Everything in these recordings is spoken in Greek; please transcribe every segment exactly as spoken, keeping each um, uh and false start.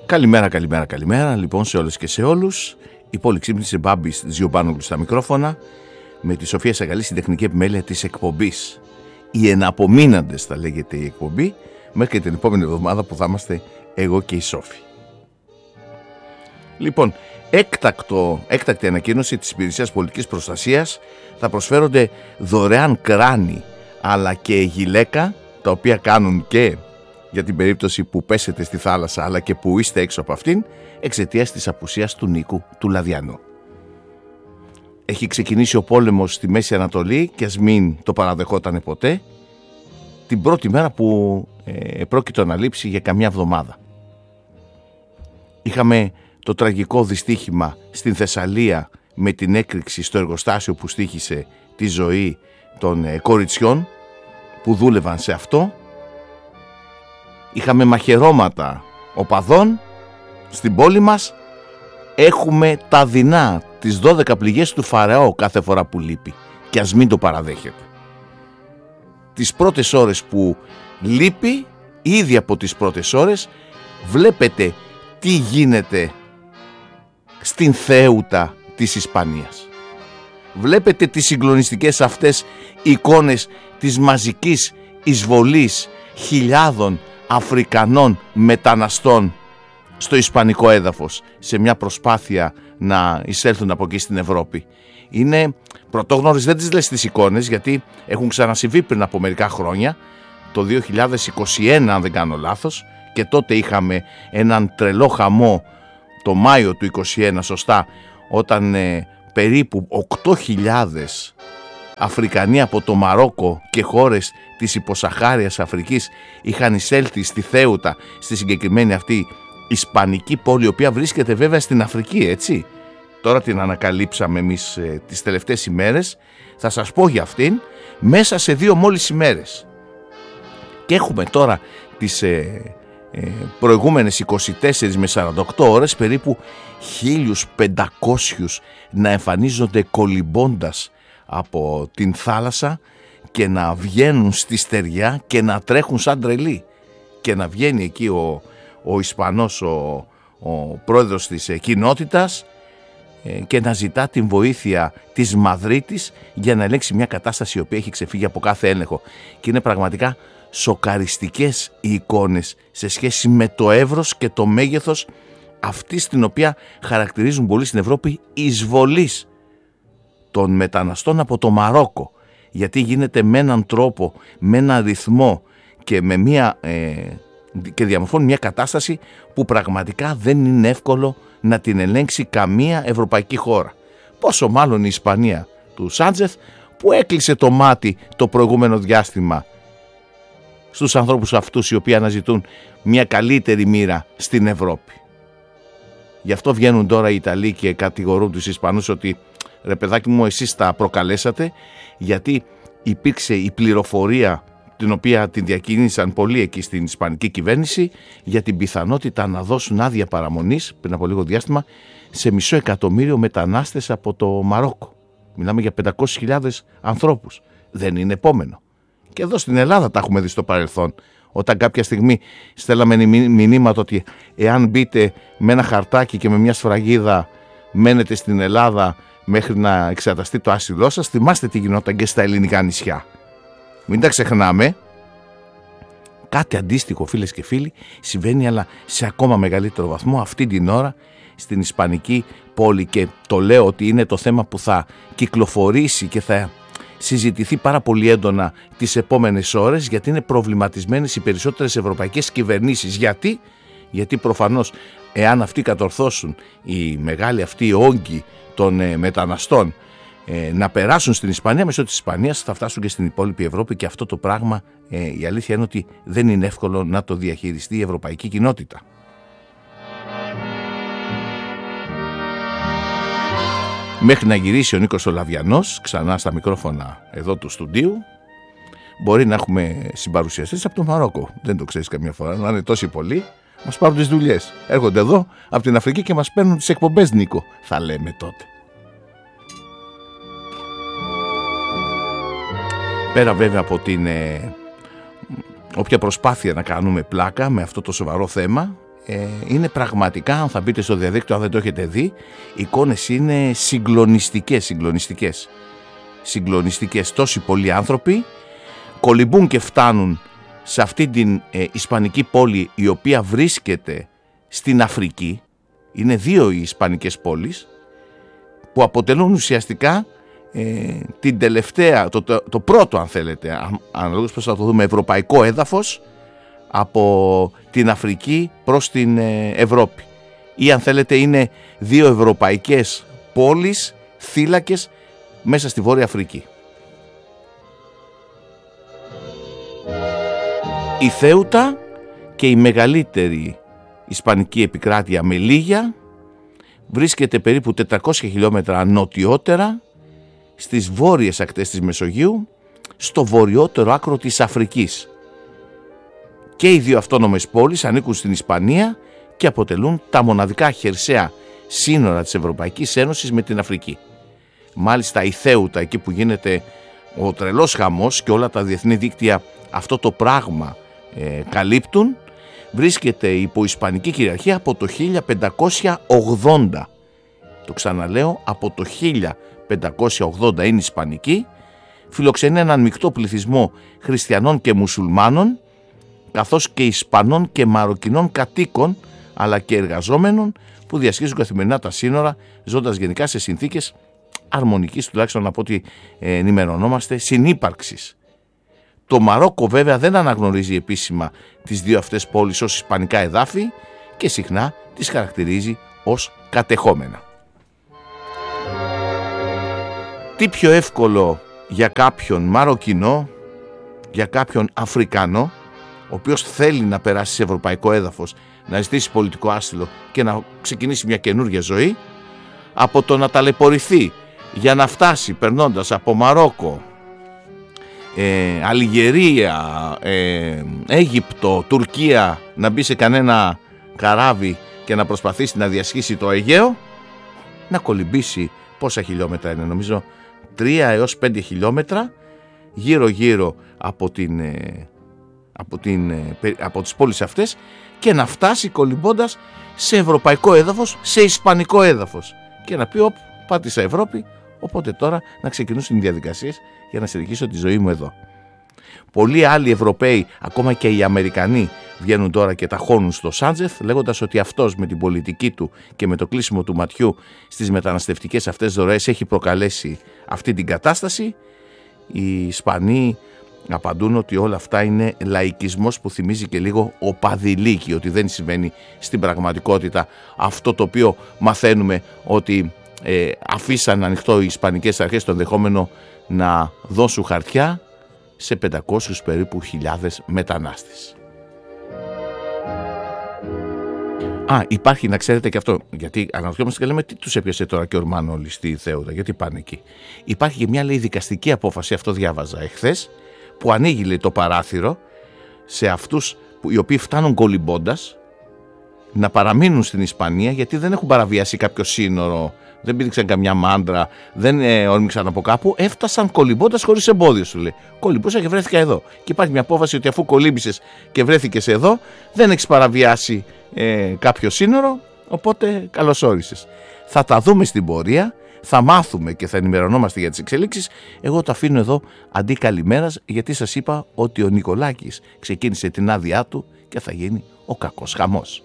Καλημέρα, καλημέρα, καλημέρα λοιπόν σε όλες και σε όλους. Η πόλη ξύπνησε, Μπάμπης Τζιομπάνογλου στα μικρόφωνα, με τη Σοφία Σαγαλή στην τεχνική επιμέλεια της εκπομπής. Οι εναπομείναντες θα λέγεται η εκπομπή, μέχρι και την επόμενη εβδομάδα που θα είμαστε εγώ και η Σόφη. Λοιπόν, έκτακτο, έκτακτη ανακοίνωση της Υπηρεσίας Πολιτικής Προστασίας: θα προσφέρονται δωρεάν κράνη αλλά και γυλαίκα, τα οποία κάνουν και για την περίπτωση που πέσετε στη θάλασσα αλλά και που είστε έξω από αυτήν εξαιτίας της απουσίας του Νίκου του Λαδιανού. Έχει ξεκινήσει ο πόλεμος στη Μέση Ανατολή και ας μην το παραδεχότανε ποτέ, την πρώτη μέρα που ε, πρόκειτο να λείψει για καμιά εβδομάδα. Είχαμε το τραγικό δυστύχημα στην Θεσσαλία με την έκρηξη στο εργοστάσιο που στοίχησε τη ζωή των ε, κοριτσιών που δούλευαν σε αυτό. Είχαμε μαχαιρώματα οπαδών στην πόλη μας. Έχουμε τα δεινά, τις δώδεκα πληγές του Φαραώ κάθε φορά που λείπει, και ας μην το παραδέχεται. Τις πρώτες ώρες που λείπει, ήδη από τις πρώτες ώρες βλέπετε τι γίνεται στην Θέουτα της Ισπανίας. Βλέπετε τις συγκλονιστικές αυτές εικόνες της μαζικής εισβολής χιλιάδων Αφρικανών μεταναστών στο ισπανικό έδαφος σε μια προσπάθεια να εισέλθουν από εκεί στην Ευρώπη. Είναι πρωτόγνωρες, δεν τις λες τις εικόνες, γιατί έχουν ξανασυμβεί πριν από μερικά χρόνια, το δύο χιλιάδες είκοσι ένα αν δεν κάνω λάθος, και τότε είχαμε έναν τρελό χαμό το Μάιο του είκοσι ένα, σωστά, όταν ε, περίπου οκτώ χιλιάδες Αφρικανοί από το Μαρόκο και χώρες της υποσαχάριας Αφρικής είχαν εισέλθει στη Θέουτα, στη συγκεκριμένη αυτή ισπανική πόλη, η οποία βρίσκεται βέβαια στην Αφρική, έτσι. Τώρα την ανακαλύψαμε εμείς ε, τις τελευταίες ημέρες. Θα σας πω για αυτήν μέσα σε δύο μόλις ημέρες. Και έχουμε τώρα τις ε, ε, προηγούμενες είκοσι τέσσερις με σαράντα οκτώ ώρες περίπου χίλιους πεντακόσιους να εμφανίζονται κολυμπώντας από την θάλασσα και να βγαίνουν στη στεριά και να τρέχουν σαν τρελοί, και να βγαίνει εκεί ο, ο Ισπανός ο, ο πρόεδρος της ε, κοινότητας ε, και να ζητά την βοήθεια της Μαδρίτης για να ελέγξει μια κατάσταση η οποία έχει ξεφύγει από κάθε έλεγχο. Και είναι πραγματικά σοκαριστικές οι εικόνες σε σχέση με το εύρος και το μέγεθος αυτής την οποία χαρακτηρίζουν πολλοί στην Ευρώπη εισβολής των μεταναστών από το Μαρόκο, γιατί γίνεται με έναν τρόπο, με έναν ρυθμό και, με μια, ε, και διαμορφώνει μια κατάσταση που πραγματικά δεν είναι εύκολο να την ελέγξει καμία ευρωπαϊκή χώρα. Πόσο μάλλον η Ισπανία του Σάντζεθ, που έκλεισε το μάτι το προηγούμενο διάστημα στους ανθρώπους αυτούς οι οποίοι αναζητούν μια καλύτερη μοίρα στην Ευρώπη. Γι' αυτό βγαίνουν τώρα οι Ιταλοί και κατηγορούν τους Ισπανούς ότι ρε παιδάκι μου, εσείς τα προκαλέσατε, γιατί υπήρξε η πληροφορία την οποία την διακίνησαν πολλοί εκεί στην ισπανική κυβέρνηση για την πιθανότητα να δώσουν άδεια παραμονής πριν από λίγο διάστημα σε μισό εκατομμύριο μετανάστες από το Μαρόκο. Μιλάμε για πεντακόσιες χιλιάδες ανθρώπους. Δεν είναι επόμενο. Και εδώ στην Ελλάδα τα έχουμε δει στο παρελθόν, όταν κάποια στιγμή στέλναμε μηνύματα ότι εάν μπείτε με ένα χαρτάκι και με μια σφραγίδα μένετε στην Ελλάδα μέχρι να εξαταστεί το άσυλό σας. Θυμάστε τι γινόταν και στα ελληνικά νησιά. Μην τα ξεχνάμε. Κάτι αντίστοιχο, φίλες και φίλοι, συμβαίνει, αλλά σε ακόμα μεγαλύτερο βαθμό αυτή την ώρα στην ισπανική πόλη, και το λέω ότι είναι το θέμα που θα κυκλοφορήσει και θα συζητηθεί πάρα πολύ έντονα τις επόμενες ώρες, γιατί είναι προβληματισμένες οι περισσότερες ευρωπαϊκές κυβερνήσεις. Γιατί, γιατί προφανώς εάν αυτοί κατορθώσουν, οι μεγάλοι αυτοί όγκοι των ε, μεταναστών ε, να περάσουν στην Ισπανία, μέσω της Ισπανίας θα φτάσουν και στην υπόλοιπη Ευρώπη, και αυτό το πράγμα ε, η αλήθεια είναι ότι δεν είναι εύκολο να το διαχειριστεί η ευρωπαϊκή κοινότητα. Μέχρι να γυρίσει ο Νίκος ο Λαδιανός ξανά στα μικρόφωνα εδώ του στουντίου, μπορεί να έχουμε συμπαρουσιαστές από το Μαρόκο. Δεν το ξέρεις καμιά φορά, να είναι τόσοι πολλοί, μας πάρουν τις δουλειές. Έρχονται εδώ από την Αφρική και μας παίρνουν τις εκπομπές, Νίκο, θα λέμε τότε. Πέρα βέβαια από την ε, όποια προσπάθεια να κάνουμε πλάκα με αυτό το σοβαρό θέμα, ε, είναι πραγματικά, αν θα μπείτε στο διαδίκτυο, αν δεν το έχετε δει, οι εικόνες είναι συγκλονιστικές, συγκλονιστικές. Συγκλονιστικές. Τόσοι πολλοί άνθρωποι κολυμπούν και φτάνουν σε αυτή την ε, ισπανική πόλη, η οποία βρίσκεται στην Αφρική. Είναι δύο οι ισπανικές πόλεις που αποτελούν ουσιαστικά ε, την τελευταία, το, το, το πρώτο, αν θέλετε, αναλόγως πώς θα το δούμε, ευρωπαϊκό έδαφος από την Αφρική προς την ε, Ευρώπη, ή αν θέλετε είναι δύο ευρωπαϊκές πόλεις θύλακες μέσα στη Βόρεια Αφρική. Η Θέουτα και η μεγαλύτερη ισπανική επικράτεια Μελίγια βρίσκεται περίπου τετρακόσια χιλιόμετρα νοτιότερα στις βόρειες ακτές της Μεσογείου, στο βορειότερο άκρο της Αφρικής. Και οι δύο αυτόνομες πόλεις ανήκουν στην Ισπανία και αποτελούν τα μοναδικά χερσαία σύνορα της Ευρωπαϊκής Ένωσης με την Αφρική. Μάλιστα η Θέουτα, εκεί που γίνεται ο τρελός χαμός και όλα τα διεθνή δίκτυα αυτό το πράγμα ε, καλύπτουν, βρίσκεται υπό ισπανική κυριαρχία από το χίλια πεντακόσια ογδόντα. Το ξαναλέω, από το χίλια πεντακόσια ογδόντα είναι ισπανική, φιλοξενεί έναν μεικτό πληθυσμό χριστιανών και μουσουλμάνων, καθώς και Ισπανών και Μαροκινών κατοίκων, αλλά και εργαζόμενων που διασχίζουν καθημερινά τα σύνορα, ζώντας γενικά σε συνθήκες αρμονικής, τουλάχιστον από ό,τι ενημερωνόμαστε, συνύπαρξης. Το Μαρόκο βέβαια δεν αναγνωρίζει επίσημα τις δύο αυτές πόλεις ως ισπανικά εδάφη και συχνά τις χαρακτηρίζει ως κατεχόμενα. Τι πιο εύκολο για κάποιον Μαροκινό, για κάποιον Αφρικανό, ο οποίος θέλει να περάσει σε ευρωπαϊκό έδαφος, να ζητήσει πολιτικό άσυλο και να ξεκινήσει μια καινούργια ζωή, από το να ταλαιπωρηθεί για να φτάσει περνώντας από Μαρόκο, ε, Αλγερία, ε, Αίγυπτο, Τουρκία, να μπει σε κανένα καράβι και να προσπαθήσει να διασχίσει το Αιγαίο, να κολυμπήσει πόσα χιλιόμετρα είναι, νομίζω τρία έως πέντε χιλιόμετρα γύρω γύρω από, την, ε, από, την, ε, από τις πόλεις αυτές και να φτάσει κολυμπώντας σε ευρωπαϊκό έδαφος, σε ισπανικό έδαφος και να πει όπ, πάτησα Ευρώπη, οπότε τώρα να ξεκινήσουν οι διαδικασίες για να συνεχίσω τη ζωή μου εδώ. Πολλοί άλλοι Ευρωπαίοι, ακόμα και οι Αμερικανοί, βγαίνουν τώρα και ταχώνουν στο Σάντζεθ, λέγοντας ότι αυτός με την πολιτική του και με το κλείσιμο του ματιού στις μεταναστευτικές αυτές δωρεές έχει προκαλέσει αυτή την κατάσταση. Οι Ισπανοί απαντούν ότι όλα αυτά είναι λαϊκισμός που θυμίζει και λίγο οπαδηλίκη, ότι δεν συμβαίνει στην πραγματικότητα αυτό το οποίο μαθαίνουμε, ότι ε, αφήσαν ανοιχτό οι ισπανικές αρχές το ενδεχόμενο να δώσουν χαρτιά σε πεντακόσιους περίπου χιλιάδες μετανάστες. Α, υπάρχει, να ξέρετε και αυτό, γιατί αναρωτιόμαστε και λέμε τι τους έπιασε τώρα και ορμάνε όλοι στη Θέουτα, γιατί πάνε εκεί. Υπάρχει και μια, λέει, δικαστική απόφαση, αυτό διάβαζα εχθές, που ανοίγει, λέει, το παράθυρο σε αυτούς που, οι οποίοι φτάνουν κολυμπώντας, να παραμείνουν στην Ισπανία, γιατί δεν έχουν παραβιάσει κάποιο σύνορο, δεν πήδηξαν καμιά μάντρα, δεν ε, όρμηξαν από κάπου, έφτασαν κολυμπώντας χωρίς εμπόδιο, σου λέει. Κολυμπούσα και βρέθηκα εδώ. Και υπάρχει μια απόφαση ότι αφού κολύμπησες και βρέθηκες εδώ, δεν έχεις παραβιάσει ε, κάποιο σύνορο, οπότε καλώς όρισες. Θα τα δούμε στην πορεία, θα μάθουμε και θα ενημερωνόμαστε για τις εξελίξεις. Εγώ το αφήνω εδώ αντί καλημέρας, γιατί σας είπα ότι ο Νικολάκης ξεκίνησε την άδειά του και θα γίνει ο κακός χαμός.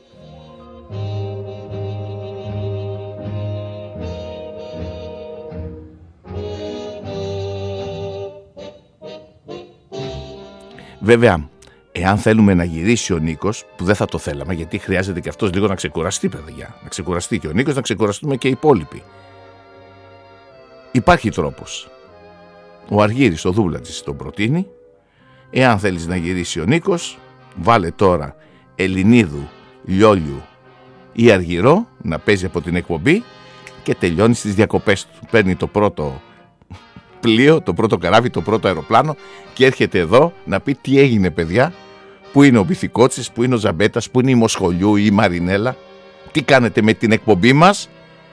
Βέβαια, εάν θέλουμε να γυρίσει ο Νίκος, που δεν θα το θέλαμε, γιατί χρειάζεται και αυτός λίγο να ξεκουραστεί, παιδιά. Να ξεκουραστεί και ο Νίκος, να ξεκουραστούμε και οι υπόλοιποι. Υπάρχει τρόπος. Ο Αργύρης, ο Δούλατζης, τον προτείνει. Εάν θέλεις να γυρίσει ο Νίκος, βάλε τώρα Ελληνίδου, Λιόλιου ή Αργυρό να παίζει από την εκπομπή και τελειώνει στις διακοπές του. Παίρνει το πρώτο πλοίο, το πρώτο καράβι, το πρώτο αεροπλάνο και έρχεται εδώ να πει τι έγινε, παιδιά, πού είναι ο Μπιθικότσης, πού είναι ο Ζαμπέτας, πού είναι η Μοσχολιού ή η Μαρινέλα, τι κάνετε με την εκπομπή μας.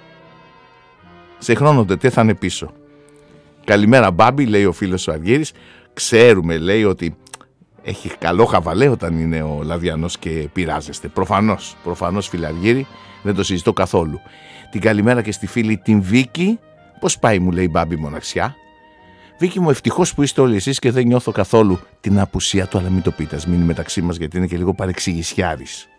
Σε χρόνο δεν θα είναι πίσω. Καλημέρα Μπάμπη, λέει ο φίλος ο Αργύρης. Ξέρουμε, λέει, ότι έχει καλό χαβαλέ όταν είναι ο Λαδιανός και πειράζεστε. Προφανώς, προφανώς Φιλαργύρη, δεν το συζητώ καθόλου. Την καλημέρα και στη φίλη την Βίκη. Πώς πάει, μου λέει η Μπάμπη μοναξιά. Βίκη μου, ευτυχώς που είστε όλοι εσείς και δεν νιώθω καθόλου την απουσία του, αλλά μην το πείτε, ας μείνει μεταξύ μας γιατί είναι και λίγο παρεξηγησιάρης.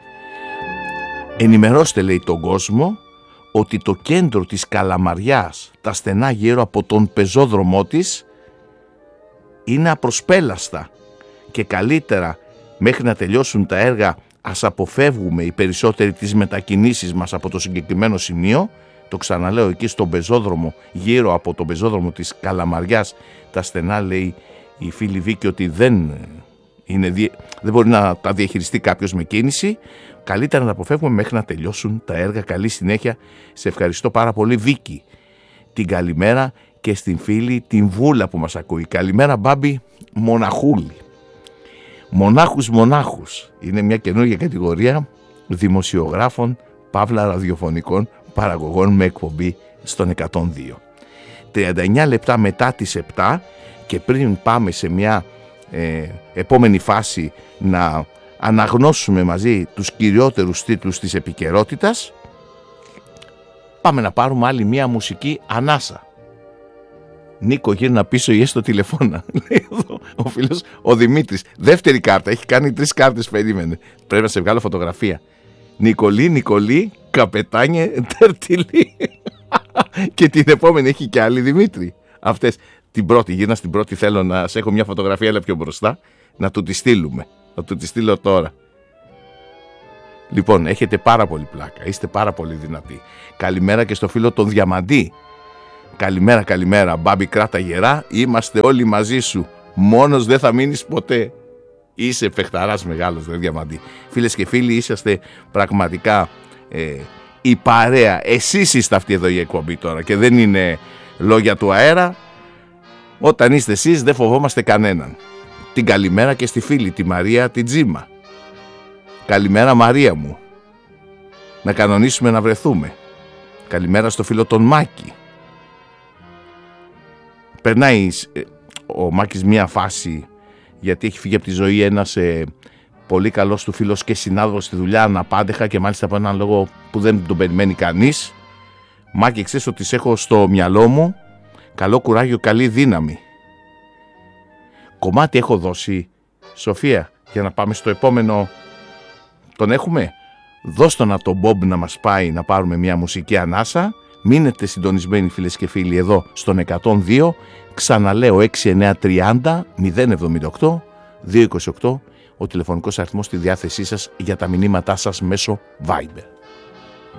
Ενημερώστε, λέει, τον κόσμο ότι το κέντρο της Καλαμαριάς, τα στενά γύρω από τον πεζόδρομό της, είναι απροσπέλαστα και καλύτερα μέχρι να τελειώσουν τα έργα ας αποφεύγουμε οι περισσότεροι τις μετακινήσεις μας από το συγκεκριμένο σημείο. Το ξαναλέω, εκεί στον πεζόδρομο, γύρω από τον πεζόδρομο της Καλαμαριάς, τα στενά, λέει η φίλη Βίκη, ότι δεν, είναι, δεν μπορεί να τα διαχειριστεί κάποιος με κίνηση. Καλύτερα να τα αποφεύγουμε μέχρι να τελειώσουν τα έργα. Καλή συνέχεια. Σε ευχαριστώ πάρα πολύ, Βίκη. Την καλημέρα και στην φίλη την Βούλα που μας ακούει. Καλημέρα, Μπάμπη Μοναχούλη. Μονάχους μονάχους. Είναι μια καινούργια κατηγορία δημοσιογράφων, παύλα ραδιοφωνικών παραγωγών με εκπομπή στον εκατόν δύο. τριάντα εννιά λεπτά μετά τις επτά και πριν πάμε σε μια ε, επόμενη φάση να αναγνώσουμε μαζί τους κυριότερους τίτλους της επικαιρότητας, πάμε να πάρουμε άλλη μια μουσική ανάσα. Νίκο, γύρνα πίσω ή έστω τηλεφώνα. Λέει εδώ ο φίλος ο Δημήτρης. Δεύτερη κάρτα, έχει κάνει τρεις κάρτες, περίμενε. Πρέπει να σε βγάλω φωτογραφία. Νικολή, Νικολή, καπετάνιε, τερτιλή. Και την επόμενη έχει και άλλη, Δημήτρη. Αυτές, την πρώτη, γύρνα στην πρώτη, θέλω να σε έχω μια φωτογραφία, αλλά πιο μπροστά, να του τη στείλουμε. Να του τη στείλω τώρα. Λοιπόν, έχετε πάρα πολύ πλάκα, είστε πάρα πολύ δυνατοί. Καλημέρα και στο φίλο τον Διαμαντή. Καλημέρα, καλημέρα, Μπάμπη, κράτα γερά, είμαστε όλοι μαζί σου. Μόνος δεν θα μείνεις ποτέ. Είσαι παιχταράς μεγάλος, δεν Διαμαντή. Φίλες και φίλοι, είσαστε πραγματικά ε, η παρέα. Εσείς είστε αυτή εδώ η εκπομπή τώρα και δεν είναι λόγια του αέρα. Όταν είστε εσείς δεν φοβόμαστε κανέναν. Την καλημέρα και στη φίλη, τη Μαρία, την Τζίμα. Καλημέρα, Μαρία μου. Να κανονίσουμε να βρεθούμε. Καλημέρα στο φίλο τον Μάκη. Περνάει ο Μάκης μία φάση, γιατί έχει φύγει από τη ζωή ένας ε, πολύ καλός του φίλος και συνάδελφος στη δουλειά, αναπάντεχα, και μάλιστα από έναν λόγο που δεν τον περιμένει κανείς. Μάκη, ξέρεις ότι σε έχω στο μυαλό μου. Καλό κουράγιο, καλή δύναμη. Κομμάτι έχω δώσει, Σοφία, για να πάμε στο επόμενο. Τον έχουμε. Δώσ' το να τον Μπομπ να μας πάει να πάρουμε μια μουσική ανάσα. Μείνετε συντονισμένοι, φίλες και φίλοι, εδώ στον εκατόν δύο. Ξαναλέω, έξι εννιά τριάντα μηδέν εβδομήντα οκτώ διακόσια είκοσι οκτώ ο τηλεφωνικός αριθμός στη διάθεσή σας για τα μηνύματά σας μέσω Viber.